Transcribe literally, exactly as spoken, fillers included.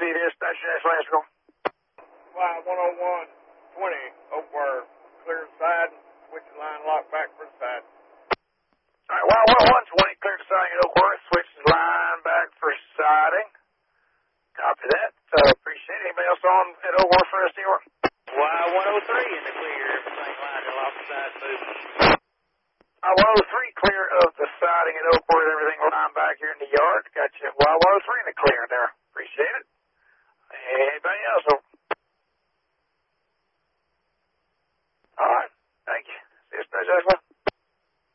C dispatch, that's last go. Y one oh one twenty, Oakware, clear the side, switch the line lock back for the side. All right, Y one oh one twenty, clear the siding at Oakware, switch the line back for siding. Copy that. Uh, appreciate it. Anybody else on at Oakware for us, T-Work? Y one oh three in the clear, everything lined up off the side moving. Y one oh three clear of the siding at Oakware, everything lined back here in the yard. Got you. Y one oh three in the clear there. Appreciate it. Anybody else? All right. Thank you. See you, Special.